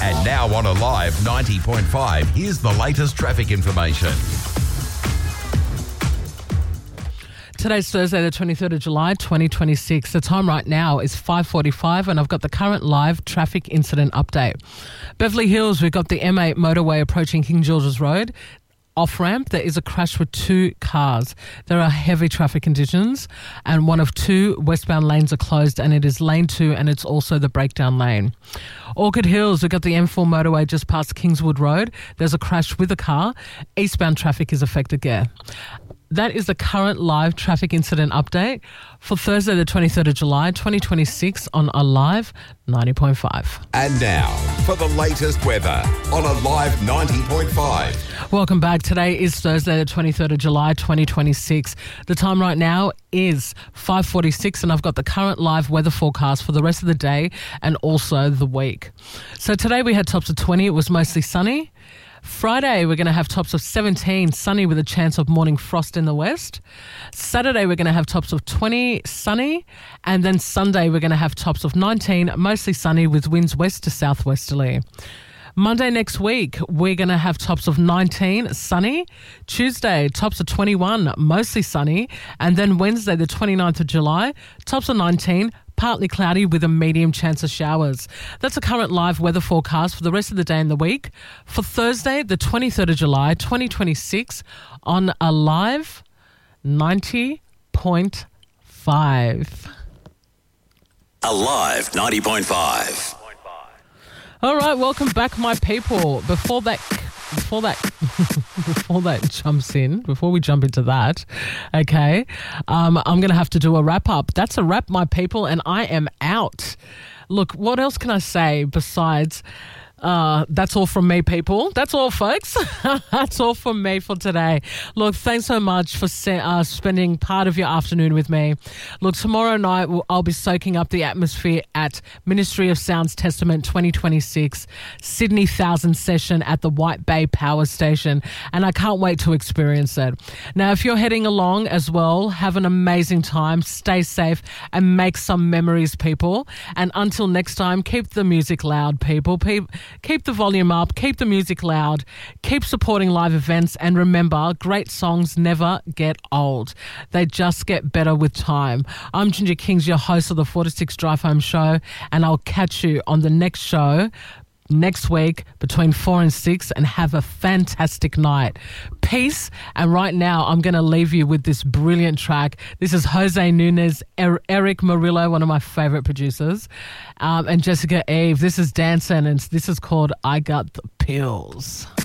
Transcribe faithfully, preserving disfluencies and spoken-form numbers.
And now on Alive ninety point five, here's the latest traffic information. Today's Thursday, the twenty-third of July, twenty twenty-six. The time right now is five forty-five and I've got the current live traffic incident update. Beverly Hills, we've got the M eight motorway approaching King George's Road. Off-ramp, there is a crash with two cars. There are heavy traffic conditions and one of two westbound lanes are closed, and it is lane two and it's also the breakdown lane. Orchid Hills, we've got the M four motorway just past Kingswood Road. There's a crash with a car. Eastbound traffic is affected there. That is the current live traffic incident update for Thursday, the twenty-third of July, twenty twenty-six on Alive ninety point five. And now for the latest weather on Alive ninety point five. Welcome back. Today is Thursday, the twenty-third of July, twenty twenty-six. The time right now is five forty-six and I've got the current live weather forecast for the rest of the day and also the week. So today we had tops of twenty. It was mostly sunny. Friday, we're going to have tops of seventeen, sunny with a chance of morning frost in the west. Saturday, we're going to have tops of twenty, sunny. And then Sunday, we're going to have tops of nineteen, mostly sunny with winds west to southwesterly. Monday next week, we're going to have tops of nineteen, sunny. Tuesday, tops of twenty-one, mostly sunny. And then Wednesday, the twenty-ninth of July, tops of nineteen, partly cloudy with a medium chance of showers. That's a current live weather forecast for the rest of the day and the week. For Thursday, the twenty-third of July, twenty twenty-six, on Alive ninety point five. Alive ninety point five. All right, welcome back, my people. Before that, before that, before that jumps in, before we jump into that, okay, um, I'm going to have to do a wrap up. That's a wrap, my people, and I am out. Look, what else can I say besides... Uh, that's all from me, people. That's all, folks. That's all from me for today. Look, thanks so much for se- uh, spending part of your afternoon with me. Look, tomorrow night we'll, I'll be soaking up the atmosphere at Ministry of Sound's Testament twenty twenty-six Sydney Thousand Session at the White Bay Power Station, and I can't wait to experience it. Now, if you're heading along as well, have an amazing time, stay safe, and make some memories, people. And until next time, keep the music loud, people. Pe- Keep the volume up, keep the music loud, keep supporting live events, and remember, great songs never get old. They just get better with time. I'm Ginger Kings, your host of the four to six Drive Home Show, and I'll catch you on the next show next week between four and six, and have a fantastic night. Peace. And right now, I'm going to leave you with this brilliant track. This is Jose Nunez, er- Eric Murillo, one of my favorite producers, um, and Jessica Eve. This is Dancing, and this is called I Got the Pills.